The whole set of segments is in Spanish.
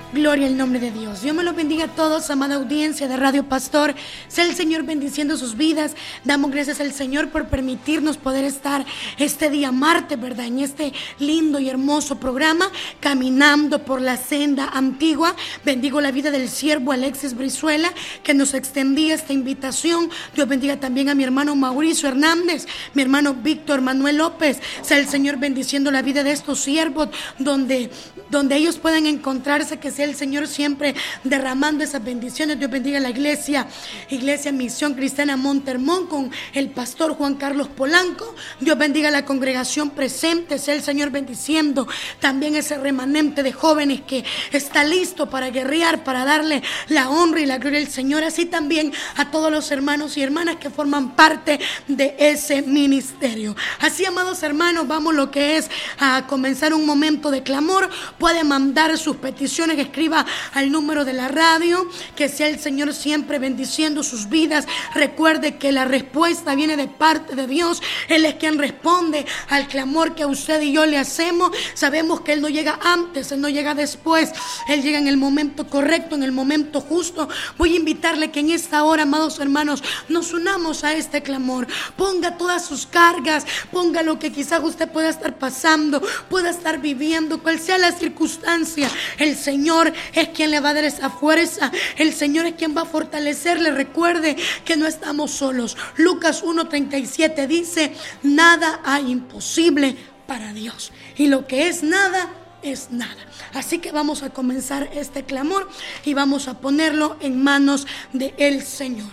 Gloria al nombre de Dios. Dios me los bendiga a todos, amada audiencia de Radio Pastor. Sea el Señor bendiciendo sus vidas. Damos gracias al Señor por permitirnos poder estar este día martes, ¿verdad? En este lindo y hermoso programa, Caminando por la Senda Antigua. Bendigo la vida del siervo Alexis Brizuela, que nos extendía esta invitación. Dios bendiga también a mi hermano Mauricio Hernández, mi hermano Víctor Manuel López. Sea el Señor bendiciendo la vida de estos siervos, donde ellos puedan encontrarse, que sea el Señor siempre derramando esas bendiciones. Dios bendiga a la Iglesia Misión Cristiana Montermón con el pastor Juan Carlos Polanco. Dios bendiga a la congregación presente. Sea el Señor bendiciendo también ese remanente de jóvenes que está listo para guerrear, para darle la honra y la gloria al Señor. Así también a todos los hermanos y hermanas que forman parte de ese ministerio. Así, amados hermanos, vamos lo que es a comenzar un momento de clamor. Puede mandar sus peticiones, escriba al número de la radio. Que sea el Señor siempre bendiciendo sus vidas. Recuerde que la respuesta viene de parte de Dios. Él es quien responde al clamor que a usted y yo le hacemos. Sabemos que Él no llega antes, Él no llega después. Él llega en el momento correcto, en el momento justo. Voy a invitarle que en esta hora, amados hermanos, nos unamos a este clamor. Ponga todas sus cargas, ponga lo que quizás usted pueda estar pasando, pueda estar viviendo, cual sea la circunstancia. El Señor es quien le va a dar esa fuerza. El Señor es quien va a fortalecerle. Recuerde que no estamos solos. Lucas 1:37 dice: nada hay imposible para Dios. Y lo que es nada, es nada. Así que vamos a comenzar este clamor y vamos a ponerlo en manos del Señor.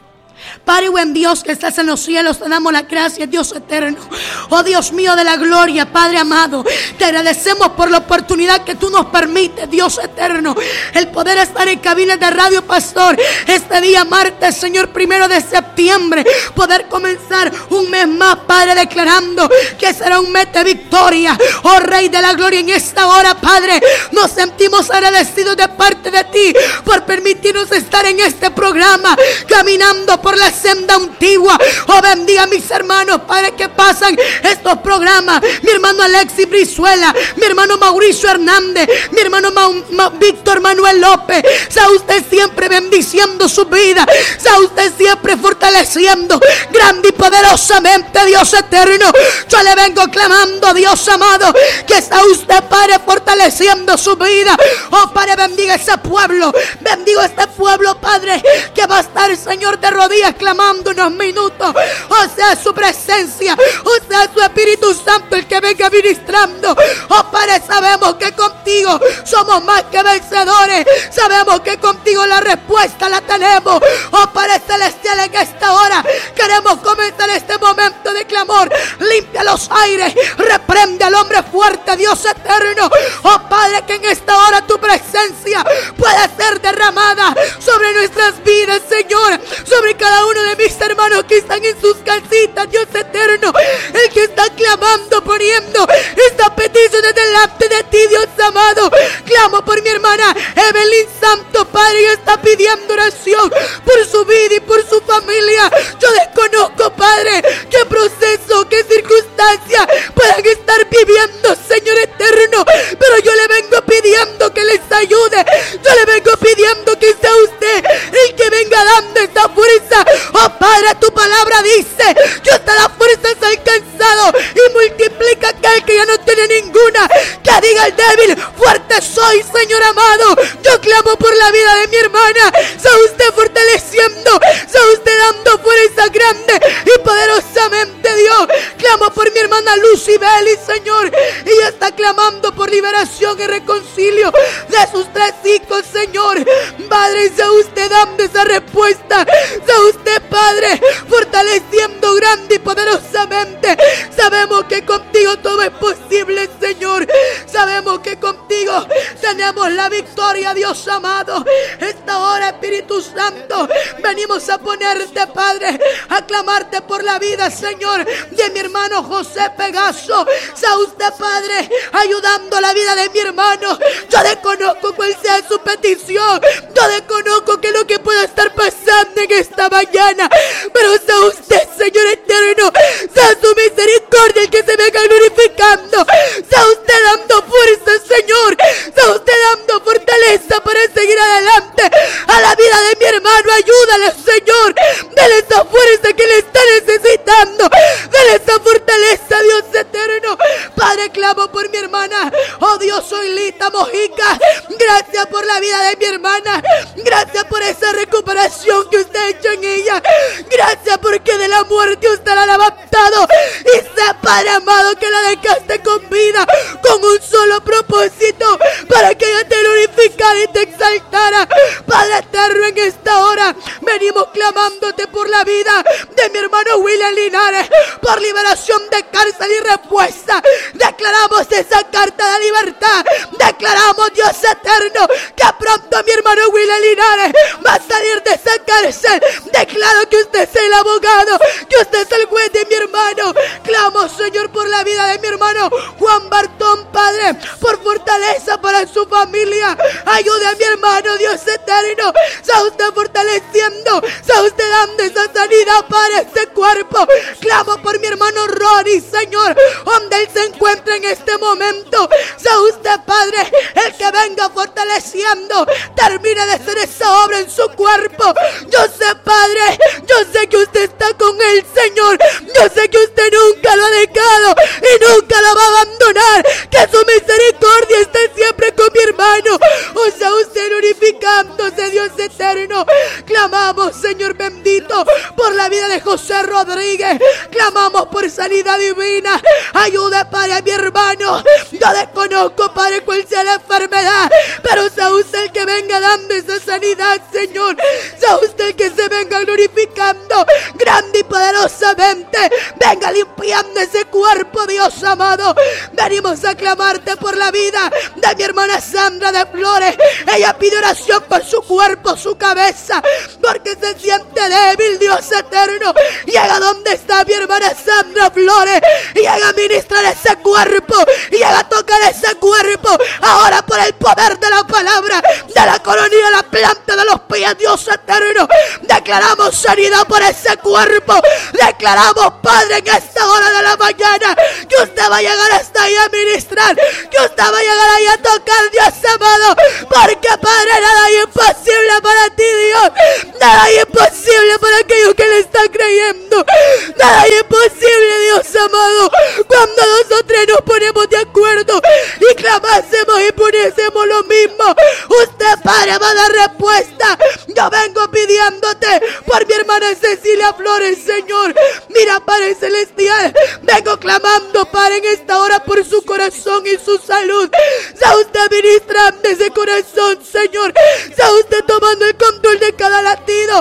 Padre buen Dios que estás en los cielos, te damos la gracia, Dios eterno. Oh Dios mío de la gloria, Padre amado, te agradecemos por la oportunidad que tú nos permites, Dios eterno, el poder estar en cabinas de Radio Pastor este día martes, Señor, 1 de septiembre, poder comenzar un mes más, Padre, declarando que será un mes de victoria. Oh Rey de la gloria, en esta hora, Padre, nos sentimos agradecidos de parte de ti por permitirnos estar en este programa, caminando por la senda antigua. Oh, bendiga a mis hermanos, Padre, que pasan estos programas. Mi hermano Alexis Brizuela, mi hermano Mauricio Hernández, mi hermano Víctor Manuel López. Sea usted siempre bendiciendo su vida. Sea usted siempre fortaleciendo grande y poderosamente, Dios eterno. Yo le vengo clamando, Dios amado, que está usted, Padre, fortaleciendo su vida. Oh, Padre, bendiga ese pueblo. Bendigo este pueblo, Padre, que va a estar, Señor, de rodillas clamando unos minutos. O sea, su presencia, o sea, su Espíritu Santo el que venga ministrando. Oh Padre, sabemos que contigo somos más que vencedores. Sabemos que contigo la respuesta la tenemos. Oh Padre celestial, en esta hora queremos comenzar este momento de clamor. Limpia los aires, reprende al hombre fuerte, Dios eterno. Oh Padre, que en esta hora tu presencia pueda ser derramada sobre nuestras vidas, Señor, sobre cada uno de mis hermanos que están en sus casitas, Dios eterno, el que está clamando, poniendo estas peticiones delante de ti, Dios amado. Clamo por mi hermana Evelyn Santo, Padre, ella está pidiendo oración por su vida y por su familia. Yo desconozco, Padre, qué proceso, qué circunstancia puedan estar viviendo, Señor eterno, pero yo le vengo pidiendo que les ayude. Yo le vengo pidiendo que sea usted el que venga dando esa fuerza. Oh Padre, tu palabra dice: yo hasta la fuerza es alcanzado y multiplica aquel que ya no tiene ninguna. Que diga el débil: fuerte soy, Señor amado. Yo clamo por la vida de mi hermana. Sea usted fortaleciendo, sea usted dando fuerza grande y poderosamente, Dios. Clamo por mi hermana Lucy Belli, Señor. Ella está clamando por liberación y reconcilio de sus 3 hijos, Señor. Padre, sea usted dando esa respuesta. Sea usted, Padre, fortaleciendo grande y poderosamente. Sabemos que contigo todo es posible, Señor. Sabemos que contigo tenemos la victoria, Dios amado. Esta hora, Espíritu Santo, venimos a ponerte, Padre, a clamarte por la vida, Señor, de mi hermano José Pegaso. Sea usted, Padre, ayudando la vida de mi hermano. Yo desconozco cuál sea su petición. Yo desconozco qué es lo que pueda estar pasando en esta mañana, pero sea usted, Señor eterno, sea su misericordia el que se venga glorificando. Sea usted dando fuerza, Señor. Sea usted dando fortaleza Wilita Mojica. Gracias por la vida de mi hermana. Gracias por esa recuperación que usted ha hecho en ella. Gracias porque de la muerte usted la ha levantado. Y sé, Padre amado, que la dejaste con vida, con un solo propósito, para que ella te glorificara y te exaltara. Padre eterno, en esta hora venimos clamándote por la vida de mi hermano William Linares, por liberación de cárcel y respuesta. Declaramos esa carta de libertad. Declaramos, Dios eterno, que pronto mi hermano William Linares va a salir de esa cárcel. Declaro que usted es el abogado, que usted es el juez de mi hermano. Clamo, Señor, por la vida de mi hermano Juan Bartón, Padre, por fortaleza para su familia. Ayude a mi hermano, Dios eterno. Sea usted fortaleciendo, sea usted dando esa sanidad para ese cuerpo. Clamo por mi hermano Ronnie, Señor, donde él se encuentra en este momento. Sea usted, Padre, el que venga fortaleciendo, termine de hacer esa obra en su cuerpo. Yo sé, Padre, yo sé que usted está con él, Señor. Yo sé que usted nunca lo ha dejado y nunca lo va a abandonar. Que su misericordia esté siempre con mi hermano. O sea, usted glorificándose, Dios eterno. Clamamos, Señor bendito, por la vida de José Rodríguez. Clamamos por sanidad divina. Ayuda, Padre, a mi hermano. Yo desconozco, Padre, cuál sea la enfermedad, pero sea usted el que venga dando esa sanidad, Señor. Sea usted el que se venga glorificando grande y poderosamente. Venga limpiando ese cuerpo, Dios amado. Venimos a clamarte por la vida de mi hermana Sandra de Flores. Ella pide oración por su cuerpo, su cabeza, porque se siente débil, Dios eterno. Llega donde está mi hermana Sandra Flores y llega a ministrar ese cuerpo, y llega a tocar ese cuerpo ahora por el poder de la palabra, de la colonia, la planta de los pies, Dios eterno. Declaramos sanidad por ese cuerpo. Declaramos, Padre, en esta hora de la mañana, que usted va a llegar hasta ahí a ministrar, que usted va a llegar ahí a tocar, Dios amado, porque, Padre, nada es imposible para ti, Dios. Nada es imposible para aquellos que le están creyendo. Nada es imposible, Dios amado, cuando nosotros nos ponemos de acuerdo y clamásemos y poniésemos lo mismo. Usted, Padre, va a dar respuesta. Yo vengo pidiéndote por mi hermana Cecilia Flores, Señor. Mira, Padre celestial, vengo clamando, Padre, en esta hora por su corazón y su salud. Sea usted ministrando ese corazón, Señor. Sea usted tomando el control de cada latido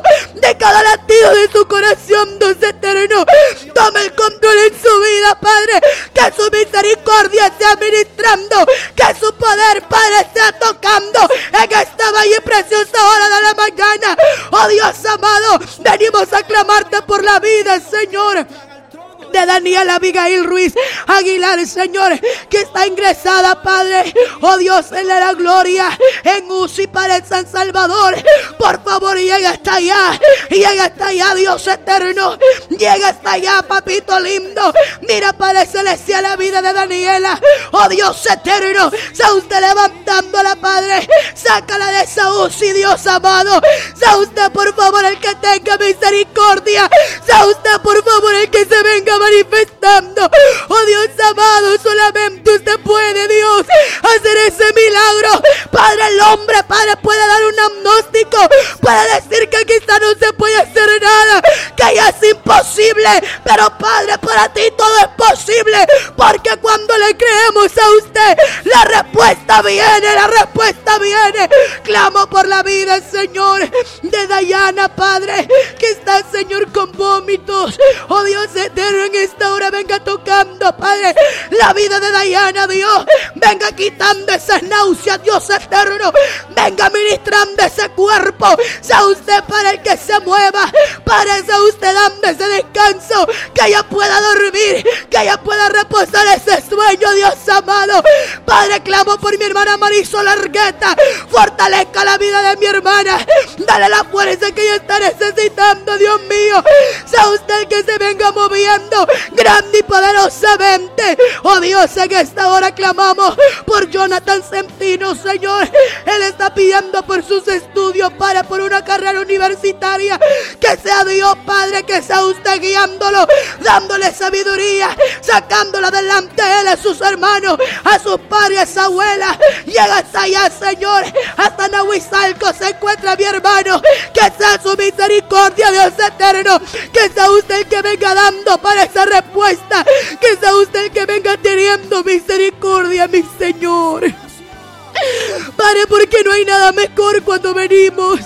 de su corazón, Dios eterno. Tome el control en su vida, Padre. Que su misericordia sea ministrando, que su poder, Padre, sea tocando en esta bella y preciosa hora de la mañana. Oh Dios amado, venimos a clamarte por la vida, Señor, de Daniela Abigail Ruiz Aguilar, Señor, que está ingresada, Padre, oh Dios, en la gloria, en UCI para el San Salvador. Por favor, llega hasta allá, Dios eterno, llega hasta allá, papito lindo. Mira, Padre celestial, la vida de Daniela, oh Dios eterno, sea usted levantándola, Padre, sácala de esa UCI, Dios amado. Sea usted, por favor, el que tenga misericordia. Sea usted, por favor, el que se venga manifestando. Oh Dios amado, solamente usted puede, Dios, hacer ese milagro. Padre, el hombre, Padre, puede dar un diagnóstico, puede decir que quizá no se puede hacer nada, que ya es imposible, pero Padre, para ti todo es posible, porque cuando le creemos a usted, la respuesta viene. Clamo por la vida, Señor, de Dayana, Padre, que está, Señor, con vómitos. Oh Dios eterno, en esta hora venga tocando, Padre, la vida de Dayana, Dios. Venga quitando esas náuseas, Dios eterno. Venga ministrando ese cuerpo. Sea usted, para el que se mueva, Padre, sea usted dando ese descanso, que ella pueda dormir, que ella pueda reposar ese sueño, Dios amado. Padre, clamo por mi hermana Marisol Argueta. Fortalezca la vida de mi hermana. Dale la fuerza que ella está necesitando, Dios mío. Sea usted el que se venga moviendo grande y poderosamente. Oh Dios, en esta hora clamamos por Jonathan Centino, Señor. Él está pidiendo por sus estudios, Padre, por una carrera universitaria. Que sea Dios, Padre, que sea usted guiándolo, dándole sabiduría, sacándolo adelante a él, a sus hermanos, a sus padres, a su abuela. Llega hasta allá, Señor, hasta Nahuizalco se encuentra mi hermano. Que sea su misericordia, Dios eterno. Que sea usted el que venga dando para esa respuesta. Que sea usted el que venga teniendo misericordia, mi Señor. Padre, porque no hay nada mejor cuando venimos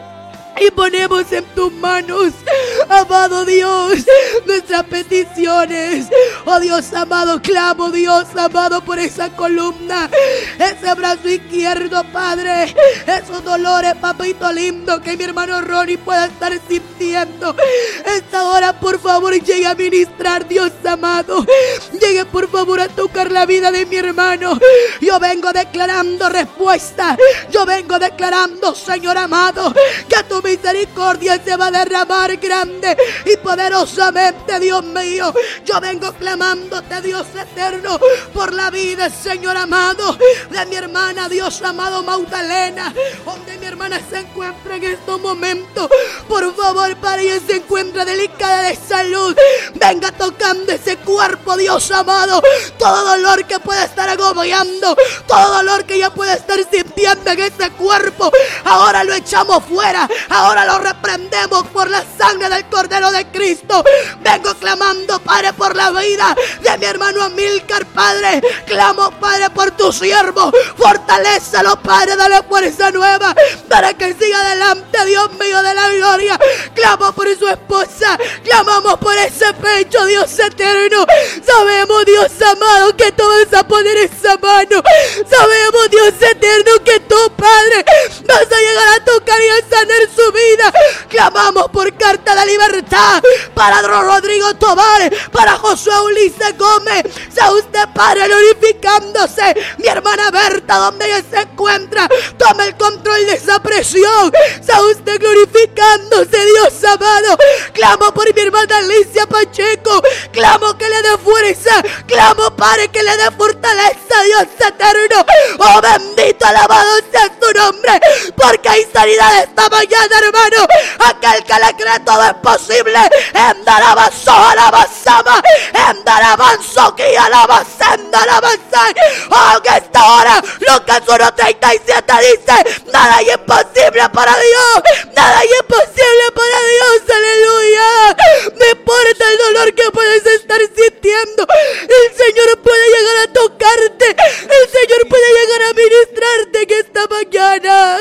y ponemos en tus manos, amado Dios, nuestras peticiones. Oh Dios amado, clamo, Dios amado, por esa columna, ese brazo izquierdo, Padre, esos dolores, papito lindo, que mi hermano Ronnie pueda estar sintiendo. Esta hora, por favor, llegue a ministrar, Dios amado. Llegue, por favor, a tocar la vida de mi hermano. Yo vengo declarando respuesta. Yo vengo declarando, Señor amado, que tu misericordia se va a derramar grande y poderosamente, Dios mío. Yo vengo clamándote, Dios eterno, por la vida, Señor amado, de mi hermana, Dios amado, Magdalena, donde mi hermana se encuentra en estos momentos. Por favor, para ella se encuentra delicada de salud. Venga tocando ese cuerpo, Dios amado. Todo dolor que pueda estar agobiando, todo dolor que ella pueda estar sintiendo en ese cuerpo, ahora lo echamos fuera. Ahora lo reprendemos por la sangre del Cordero de Cristo. Vengo clamando, Padre, por la vida de mi hermano Amílcar, Padre. Clamo, Padre, por tu siervo. Fortalécelo, Padre, dale fuerza nueva para que siga adelante, Dios mío de la gloria. Clamo por su esposa. Clamamos por ese pecho, Dios eterno. Sabemos, Dios amado, que tú vas a poner esa mano. Sabemos, Dios eterno, que tú, Padre, vas a llegar a tocar y a sanar su vida. Clamamos por carta de libertad para Rodrigo Tobar, para Josué Ulises Gómez. Sea usted, Padre, glorificándose. Mi hermana Berta, donde ella se encuentra, tome el control de esa presión. Sea usted glorificándose, Dios amado. Clamo por mi hermana Alicia Pacheco. Clamo que le dé fuerza. Clamo, Padre, que le dé fortaleza, Dios eterno. Oh, bendito, alabado sea su nombre, porque hay sanidad esta mañana, hermano. Aquel que le cree todo es posible. En Darabazo, Alabazama, en Darabanzo, que Alabazenda, Alabazai. Oh, que esta hora, Lucas 1:37 dice: nada es imposible para Dios. Nada es imposible para Dios. Aleluya. No importa el dolor que puedes estar sintiendo, el Señor puede llegar a tocarte. El Señor puede llegar a ministrarte en esta mañana.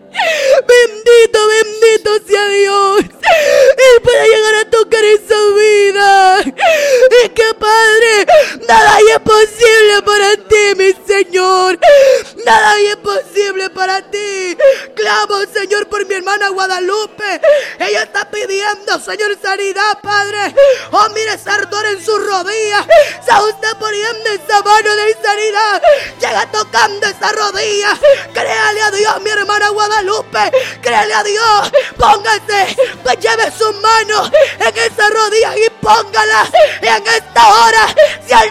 Bendito, bendito sea Dios. Él puede llegar a tocar esa vida. Y que, Padre, nada es imposible para ti, mi Señor. Nada es imposible para ti. Clamo, Señor, por mi hermana Guadalupe. Ella está pidiendo, Señor, sanidad, Padre. Oh, mire ese ardor en sus rodillas. Está usted poniendo esa mano de sanidad. Llega tocando esa rodilla. Créale a Dios, mi hermana Guadalupe. Créale a Dios. Póngase, pues lleve sus manos en esa rodilla y póngala en esta hora. Si al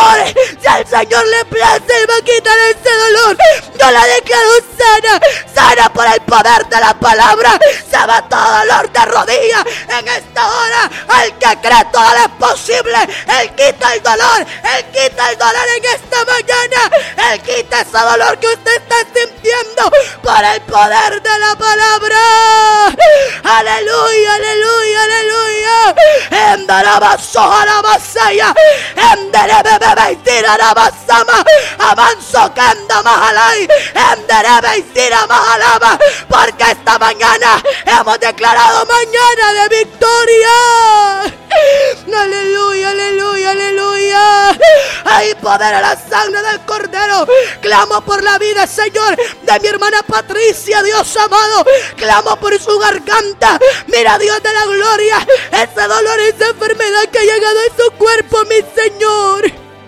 Señor le place, va a quitar ese dolor. Yo la declaro sana, sana por el poder de la palabra. Se va todo dolor de rodilla en esta hora. Al que cree todo es posible. Él quita el dolor. Él quita el dolor en esta mañana. Él quita ese dolor que usted está sintiendo por el poder de la palabra. Aleluya, aleluya, aleluya. En Darabazo, Alabazaya, en Derebebe, Tira, Alabazama, Avanzo, Kanda, Mahalai, en Derebe, Tira, Mahalama, porque esta mañana hemos declarado mañana de victoria. Aleluya, aleluya, aleluya. Hay poder en la sangre del Cordero. Clamo por la vida, Señor, de mi hermana Patricia, Dios amado. Clamo por su garganta. Mira, Dios de la gloria, ese dolor, esa enfermedad que ha llegado a su cuerpo, mi Señor.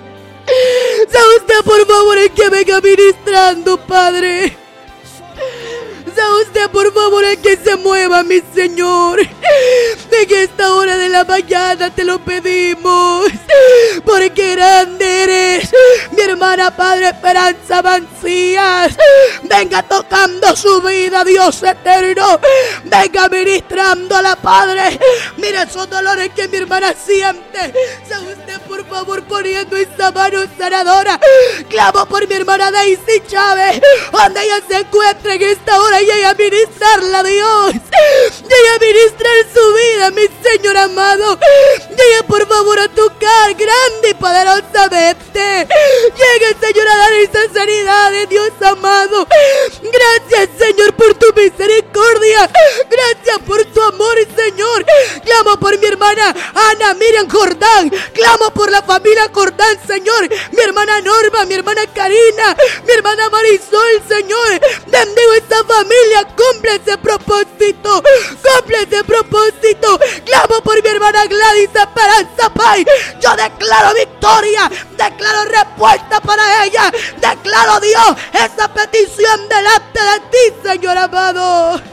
Sea usted, por favor, el que venga ministrando, Padre. Sea usted, por favor, el que se mueva, mi Señor. En esta hora de la mañana te lo pedimos, porque grande eres. Mi hermana, Padre, Esperanza Mancías, venga tocando su vida, Dios eterno. Venga ministrándola, Padre. Mira esos dolores que mi hermana siente. Sea usted, por favor, poniendo esa mano sanadora. Clamo por mi hermana Daisy Chávez, donde ella se encuentra en esta hora, y ella ministrarla, Dios. Y ella ministrar su vida, mi Señor amado. Y ella, por favor, a tocar grande y poderosamente. Llegue, Señor, a dar esa sanidad, Dios amado. Gracias, Señor, por tu misericordia. Gracias por tu amor, Señor. Clamo por mi hermana Ana Miriam Jordán. Clamo por la familia Jordán, Señor. Mi hermana Norma, mi hermana Karina, mi hermana Marisol, Señor. Bendigo esta familia. Cumple ese propósito. Cumple ese propósito. Clamo por mi hermana Gladys Esperanza Pay. Yo declaro victoria. Declaro respuesta para ella. Declaro, Dios, esa petición delante de ti, Señor amado.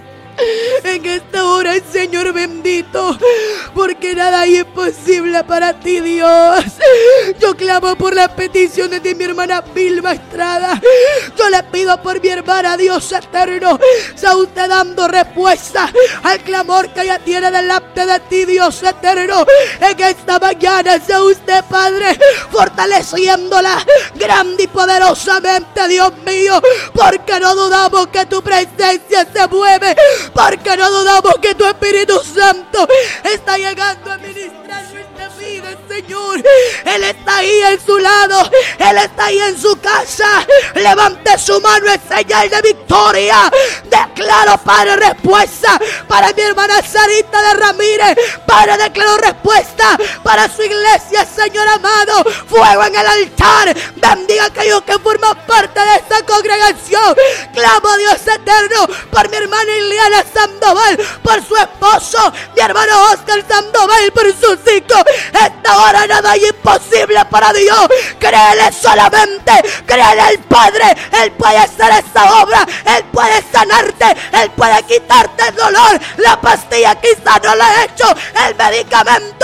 En esta hora, Señor bendito, porque nada es imposible para ti, Dios. Yo clamo por las peticiones de mi hermana Vilma Estrada. Yo le pido por mi hermana, Dios eterno, sea usted dando respuesta al clamor que ella tiene delante de ti, Dios eterno. En esta mañana, sea usted, Padre, fortaleciéndola grande y poderosamente, Dios mío, porque no dudamos que tu presencia se mueve, porque no dudamos que tu Espíritu Santo está llegando a ministrar nuestra vida, Señor. Él está ahí en su lado, Él está ahí en su casa. Levante su mano en señal de victoria. Declaro, Padre, respuesta para mi hermana Sarita de Ramírez. Padre, declaro respuesta para su iglesia, Señor amado. Fuego en el altar. Bendiga a aquellos que forman parte de esta congregación. Clamo, Dios eterno, por mi hermana Ileana Sandoval, por su esposo, mi hermano Oscar Sandoval, por sus hijos. Esta hora nada es imposible para Dios. Créele solamente, créele al Padre. Él puede hacer esa obra, Él puede sanarte, Él puede quitarte el dolor. La pastilla quizá no la ha hecho, el medicamento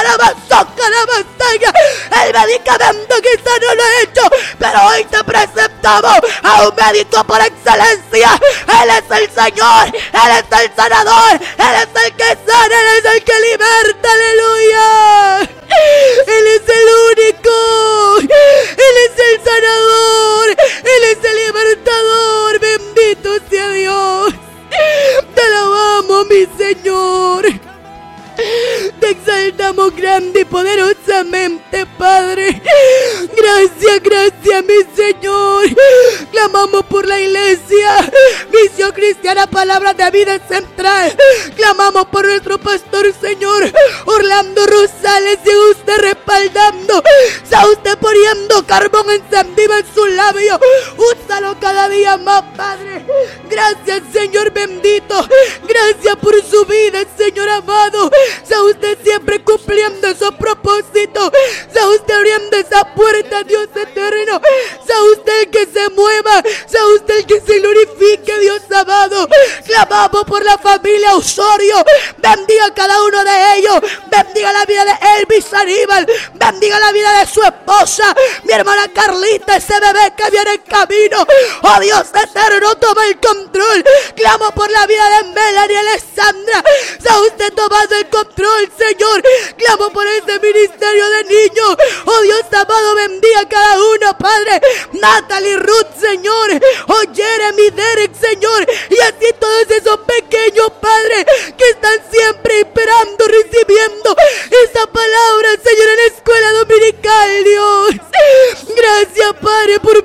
el medicamento quizá no lo ha hecho, pero hoy te presentamos a un médico por excelencia. Él es el Señor, Él es el sanador, Él es el que sana, Él es el que liberta, aleluya. Él es el único, Él es el sanador, Él es el libertador. Bendito sea Dios. Te alabamos, mi Señor. Te exaltamos grande y poderosamente, Padre. Gracias, gracias, mi Señor. Clamamos por la iglesia Misión Cristiana Palabra de Vida Central. Clamamos por nuestro pastor, Señor Orlando Rosales. Siga usted respaldando, sea usted poniendo carbón encendido en sus labios. Úsalo cada día más, Padre. Gracias, Señor bendito. Gracias por su vida, Señor amado. Sea usted siempre cumpliendo esos propósitos. Sea usted abriendo esa puerta, Dios eterno. Sea usted el que se mueva. Sea usted el que se glorifique, Dios amado. Clamamos por la familia Osorio. Bendiga a cada uno de ellos. Bendiga la vida de Elvis Aníbal. Bendiga la vida de su esposa, mi hermana Carlita, ese bebé que viene en camino. Oh Dios eterno, toma el control. Clamo por la vida de Melanie Alessandra. Sea usted tomando el control, Señor. Clamo por ese ministerio de niños. Oh Dios amado, bendiga a cada uno, Padre. Natalie, Ruth, Señor. Oh Jeremy, Derek, Señor. Y así todos esos pequeños, Padre, que están siempre esperando, recibiendo esa palabra, Señor, en la escuela dominical, Dios. Gracias, Padre, por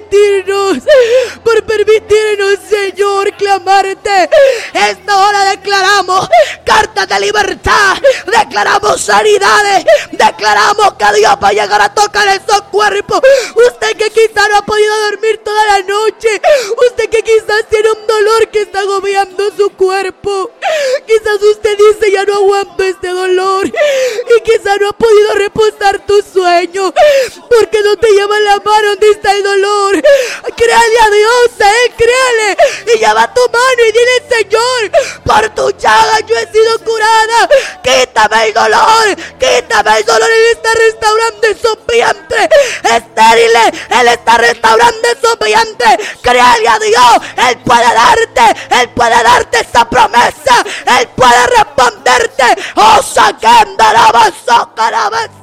permitirnos, Señor, clamarte. Esta hora declaramos cartas de libertad, declaramos sanidades, declaramos que Dios va a llegar a tocar esos cuerpos. Usted que quizá no ha podido dormir toda la noche, usted que quizás tiene un dolor que está agobiando su cuerpo, quizás usted dice: ya no aguanto este dolor, y quizá no ha podido reposar tu sueño porque no te lleva la mano donde está el dolor. Créale a Dios, a Él créale, y lleva tu mano y dile: Señor, por tu llaga yo he sido curada, dolor. Quítame el dolor. Él está restaurando en su vientre estéril. Él está restaurando en su vientre. Créale a Dios. Él puede darte esa promesa. Él puede responderte. Oh, saquenda la vaso, carabeza.